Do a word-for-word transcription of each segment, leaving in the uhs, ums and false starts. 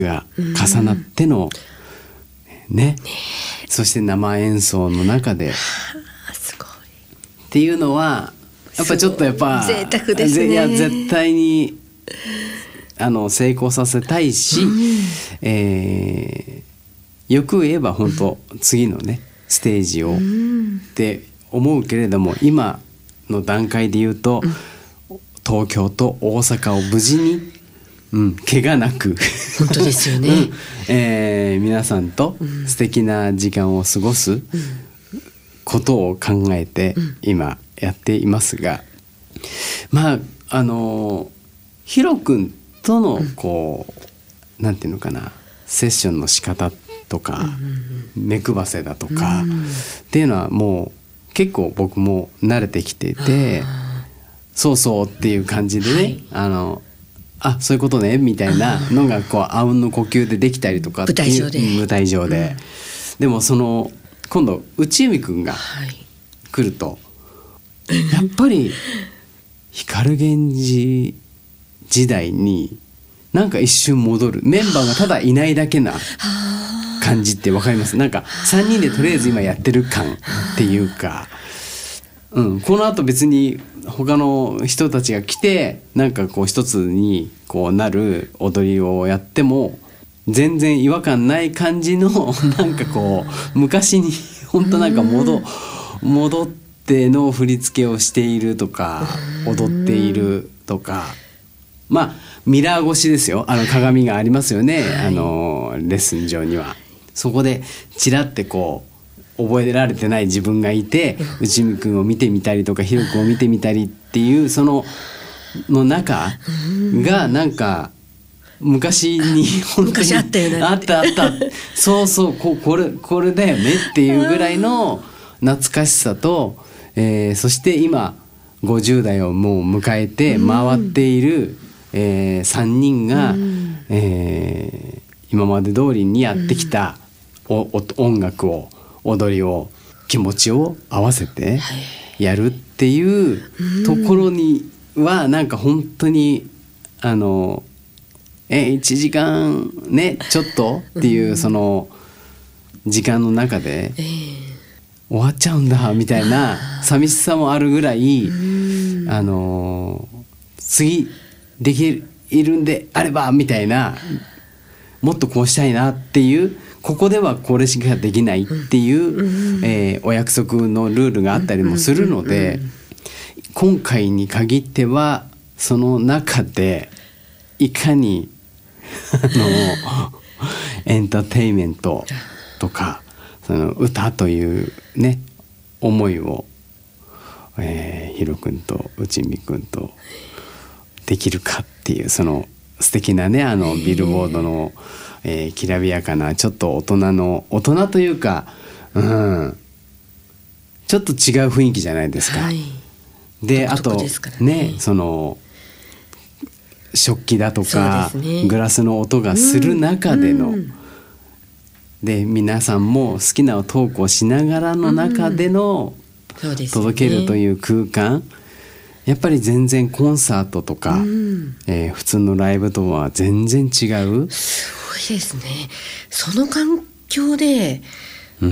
が重なっての、うん、ね, ねそして生演奏の中で、はあ、すごいっていうのはやっぱちょっとやっぱ贅沢ですね。 いや絶対にあの成功させたいし、うん、えー、よく言えば本当、うん、次のねステージを、うん、って思うけれども、今の段階で言うと、うん、東京と大阪を無事に、うん、怪我なく本当ですよね、うん、 えー、皆さんと素敵な時間を過ごすことを考えて今やっていますが、まああのヒロ君とのこう、うん、なんていうのかな、セッションの仕方とか、うんうん、目配せだとか、うん、っていうのはもう結構僕も慣れてきてて、そうそうっていう感じでね、はい、あのあそういうことねみたいなのがこうあうんの呼吸でできたりとかっていう、舞台上で、舞台上で、うん、でもその今度内海くんが来ると、はい、やっぱり光源氏時代になんか一瞬戻る、メンバーがただいないだけな感じってわかります？なんかさんにんでとりあえず今やってる感っていうか、うん、このあと別に他の人たちが来てなんかこう一つにこうなる踊りをやっても全然違和感ない感じのなんかこう昔に本当なんか戻戻っての振り付けをしているとか踊っているとか、まあミラー越しですよ、あの鏡がありますよね、はい、あのレッスン上には。そこでチラってこう覚えられてない自分がいて、内海くんを見てみたりとかヒロくんを見てみたりっていうそのの中がなんか昔に本当に昔あったよね、 あったあったそうそうここれこれだよねっていうぐらいの懐かしさと、えー、そして今ごじゅう代をもう迎えて回っている、えー、さんにんが、えー、今まで通りにやってきたおお音楽を踊りを気持ちを合わせてやるっていうところにはなんか本当にあのえいちじかんねちょっとっていうその時間の中で終わっちゃうんだみたいな寂しさもあるぐらい、あの次できるんであればみたいな、もっとこうしたいなっていう、ここではこれしかできないっていう、えー、お約束のルールがあったりもするので、今回に限ってはその中でいかにあのエンターテインメントとかその歌というね思いを、えー、ヒロ君と内海君とできるかっていう、その素敵なねあのビルボードの、えー、きらびやかなちょっと大人の大人というか、うん、ちょっと違う雰囲気じゃないですか。はい、であと ね, ねその食器だとか、ね、グラスの音がする中での、うんうん、で皆さんも好きなトークをしながらの中での、うんね、届けるという空間、やっぱり全然コンサートとか、うんえー、普通のライブとは全然違う。 すごいですね。その環境で、うん、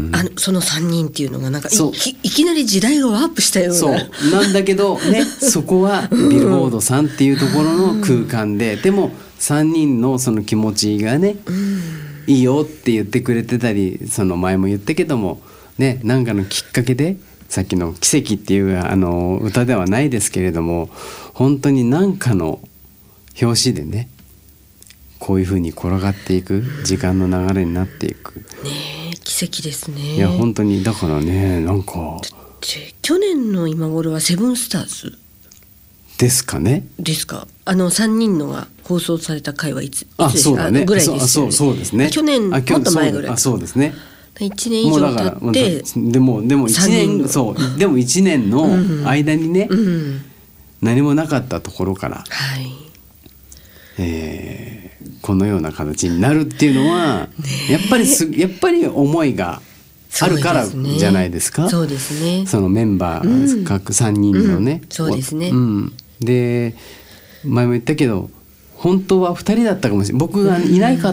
あのそのさんにんっていうのがなんか い, いきなり時代がワープしたような。 そうなんだけどねそこはビルボードさんっていうところの空間で、うん、でもさんにんのその気持ちがね、うん、いいよって言ってくれてたり、その前も言ったけどもね、なんかのきっかけでさっきの奇跡っていうあの歌ではないですけれども、本当に何かの表紙でねこういう風に転がっていく時間の流れになっていく、ねえ奇跡ですね。 いや本当にだからね、なんか去年の今頃はセブンスターズですかね。 ですか。あのさんにんのが放送された回はいついつあそうだねぐらいですよね。 そうそうですね。 去年もっと前ぐらい。 あそうですね。 いちねん以上経ってでもでもいちねんそうでもいちねんの間にね、うんうん、何もなかったところから、はいえー、このような形になるっていうのは、ね、やっぱりすやっぱり思いがあるからじゃないですか。 そうですね。 そのメンバー、うん、各さんにんのね、 うん、そうですね、 うん、で前も言ったけど本当はふたりだったかもしれない、僕がいないか